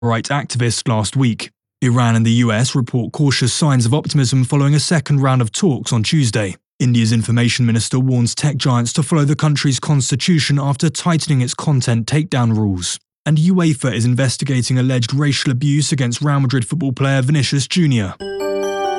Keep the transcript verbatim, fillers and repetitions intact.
rights activists last week. Iran and the U S report cautious signs of optimism following a second round of talks on Tuesday. India's information minister warns tech giants to follow the country's constitution after tightening its content takedown rules. And UEFA is investigating alleged racial abuse against Real Madrid football player Vinicius Junior